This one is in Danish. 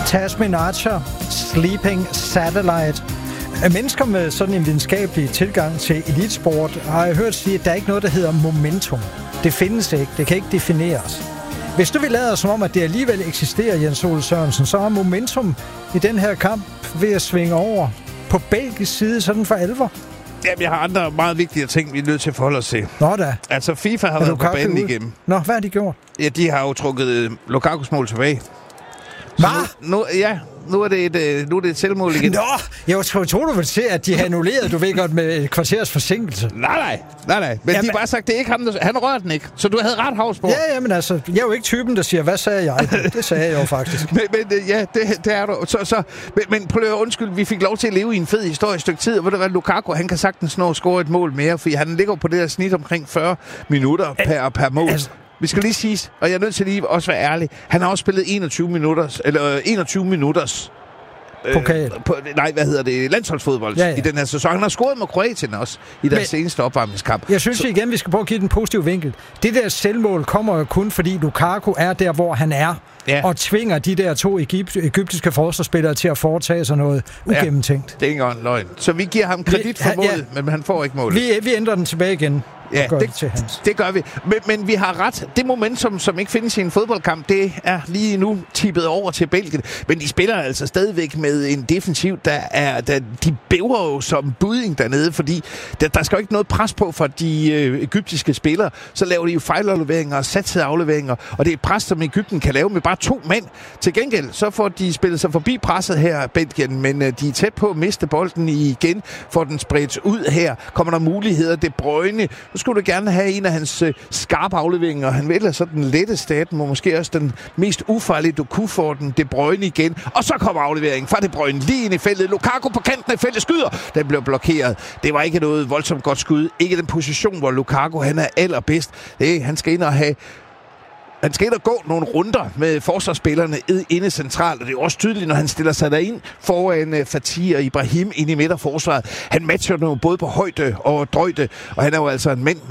Tasmin Archer, Sleeping Satellite. Mennesker med sådan en videnskabelig tilgang til elitesport har jeg hørt sige, at der er ikke noget, der hedder momentum. Det findes ikke. Det kan ikke defineres. Hvis du vil lade som om, at det alligevel eksisterer, Jens Ole Sørensen, så er momentum i den her kamp ved at svinge over på belgisk side sådan for alvor. Jamen, jeg har andre meget vigtige ting, vi er nødt til at forholde os til. Nå da. Altså, FIFA har været på banen igennem. Nå, hvad har de gjort? Ja, de har jo trukket Lukakus mål tilbage. Hvad? Nu er det et selvmål igen. Nå, jeg tror du vil se, at de har annulleret, du ved godt, med et kvarters forsinkelse. Nej. Men de har bare sagt, det er ikke ham, han rørte den ikke. Så du havde ret, Havsborg. Ja, men altså, jeg er jo ikke typen, der siger, hvad sagde jeg? Det sagde jeg jo faktisk. Men det er du. Men prøv at undskyld, vi fik lov til at leve i en fed historie et stykke tid. Ved du hvad, Lukaku, han kan sagtens nå at score et mål mere, fordi han ligger på det der snit omkring 40 minutter per mål. Altså, vi skal lige sige, og jeg er nødt til lige også være ærlig, han har også spillet 21 minutters pokal. Landsholdsfodbold i den her sæson. Han har scoret med Kroatien også i deres seneste opvarmningskamp. Jeg synes igen, vi skal prøve at give den positive vinkel. Det der selvmål kommer jo kun, fordi Lukaku er der, hvor han er, og tvinger de der to egyptiske forsvarsspillere til at foretage sig noget ugennemtænkt. Det er ikke engang løgn. Så vi giver ham kredit for målet, men han får ikke målet. Vi ændrer den tilbage igen. Ja, det gør vi. Men vi har ret. Det momentum, som ikke findes i en fodboldkamp, det er lige nu tippet over til Belgien. Men de spiller altså stadigvæk med en defensiv, de bæver jo som budding dernede, fordi der skal jo ikke noget pres på for de egyptiske spillere. Så laver de jo fejlafleveringer og satsede afleveringer, og det er et pres, som Egypten kan lave med bare 2 mænd. Til gengæld, så får de spillet sig forbi presset her, Belgien, men de er tæt på at miste bolden igen, får den spredt ud her. Kommer der muligheder, De Bruyne. Nu skulle du gerne have en af hans skarpe afleveringer. Han vælger så den letteste af dem, og måske også den mest ufarlige, du kunne få den, De Bruyne igen. Og så kommer afleveringen fra De Bruyne lige ind i feltet. Lukaku på kanten af feltet skyder. Den blev blokeret. Det var ikke noget voldsomt godt skud. Ikke den position, hvor Lukaku han er allerbedst. Han skal ind og gå nogle runder med forsvarsspillerne inde centralt, og det er også tydeligt, når han stiller sig derind foran Fatih og Ibrahim inde i midterforsvaret. Han matcher nu både på højde og drøjde, og han er jo altså en mand,